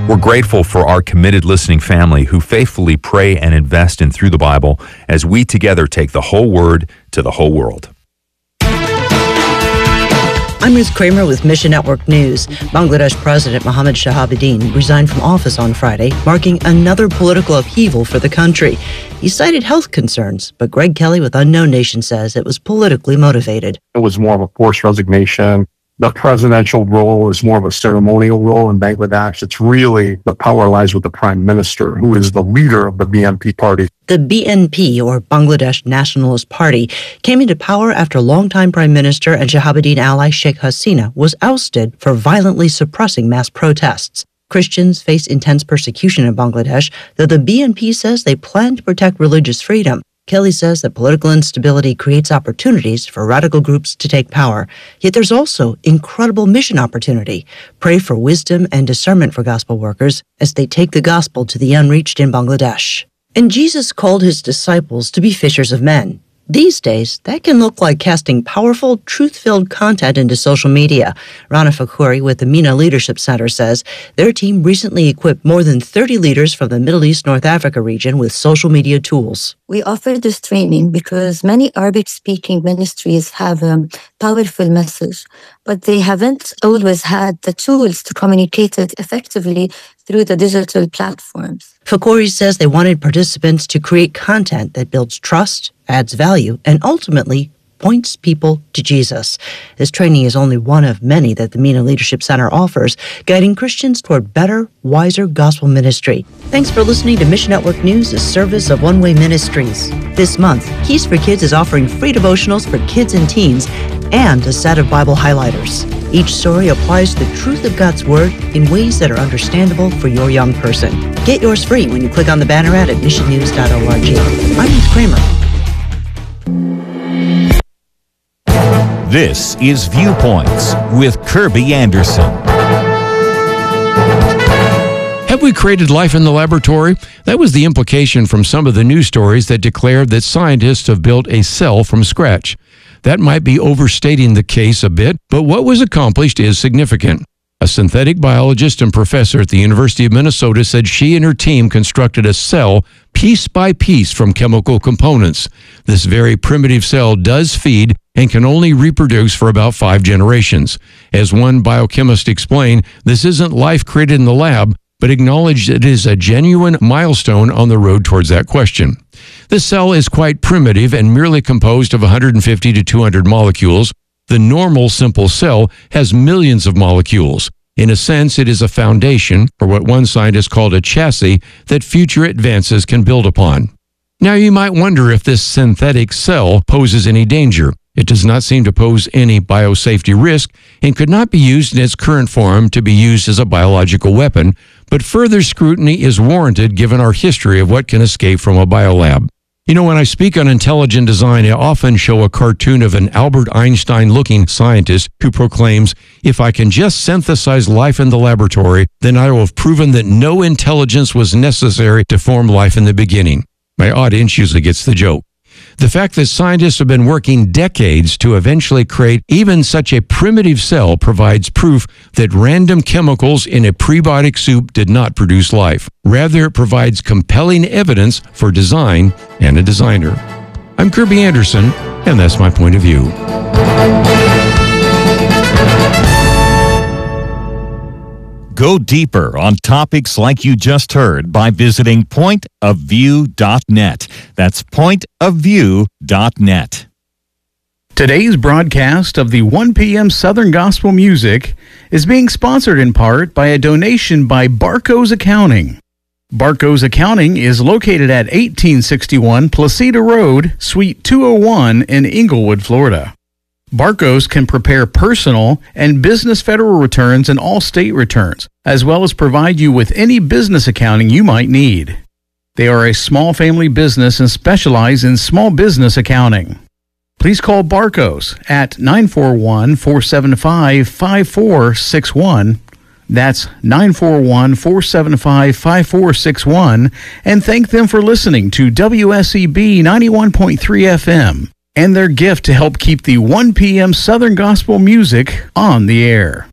We're grateful for our committed listening family who faithfully pray and invest in Through the Bible as we together take the whole Word to the whole world. I'm Ruth Kramer with Mission Network News. Bangladesh President Mohammed Shahabuddin resigned from office on Friday, marking another political upheaval for the country. He cited health concerns, but Greg Kelly with Unknown Nation says it was politically motivated. It was more of a forced resignation. The presidential role is more of a ceremonial role in Bangladesh. It's really the power lies with the prime minister, who is the leader of the BNP party. The BNP, or Bangladesh Nationalist Party, came into power after longtime Prime Minister and Shahabuddin ally Sheikh Hasina was ousted for violently suppressing mass protests. Christians face intense persecution in Bangladesh, though the BNP says they plan to protect religious freedom. Kelly says that political instability creates opportunities for radical groups to take power. Yet there's also incredible mission opportunity. Pray for wisdom and discernment for gospel workers as they take the gospel to the unreached in Bangladesh. And Jesus called his disciples to be fishers of men. These days, that can look like casting powerful, truth-filled content into social media. Rana Fakouri with the MENA Leadership Center says their team recently equipped more than 30 leaders from the Middle East North Africa region with social media tools. We offer this training because many Arabic-speaking ministries have a powerful message, but they haven't always had the tools to communicate it effectively through the digital platforms. Fakouri says they wanted participants to create content that builds trust, adds value, and ultimately points people to Jesus. This training is only one of many that the MENA Leadership Center offers, guiding Christians toward better, wiser gospel ministry. Thanks for listening to Mission Network News, a service of One Way Ministries. This month, Keys for Kids is offering free devotionals for kids and teens and a set of Bible highlighters. Each story applies the truth of God's Word in ways that are understandable for your young person. Get yours free when you click on the banner ad at missionnews.org. I'm Ruth Kramer. This is Viewpoints with Kirby Anderson. Have we created life in the laboratory? That was the implication from some of the news stories that declared that scientists have built a cell from scratch. That might be overstating the case a bit, but what was accomplished is significant. A synthetic biologist and professor at the University of Minnesota said she and her team constructed a cell piece by piece from chemical components. This very primitive cell does feed and can only reproduce for about 5 generations. As one biochemist explained, this isn't life created in the lab, but acknowledged it is a genuine milestone on the road towards that question. The cell is quite primitive and merely composed of 150 to 200 molecules. The normal simple cell has millions of molecules. In a sense, it is a foundation, or what one scientist called a chassis, that future advances can build upon. Now, you might wonder if this synthetic cell poses any danger. It does not seem to pose any biosafety risk and could not be used in its current form to be used as a biological weapon, but further scrutiny is warranted given our history of what can escape from a biolab. You know, when I speak on intelligent design, I often show a cartoon of an Albert Einstein-looking scientist who proclaims, "If I can just synthesize life in the laboratory, then I will have proven that no intelligence was necessary to form life in the beginning." My audience usually gets the joke. The fact that scientists have been working decades to eventually create even such a primitive cell provides proof that random chemicals in a prebiotic soup did not produce life. Rather, it provides compelling evidence for design and a designer. I'm Kirby Anderson, and that's my point of view. Go deeper on topics like you just heard by visiting pointofview.net. That's pointofview.net. Today's broadcast of the 1 p.m. Southern Gospel Music is being sponsored in part by a donation by Barco's Accounting. Barco's Accounting is located at 1861 Placida Road, Suite 201 in Inglewood, Florida. Barco's can prepare personal and business federal returns and all state returns, as well as provide you with any business accounting you might need. They are a small family business and specialize in small business accounting. Please call Barco's at 941-475-5461. That's 941-475-5461, and thank them for listening to WSEB 91.3 FM. And their gift to help keep the 1 p.m. Southern Gospel Music on the air.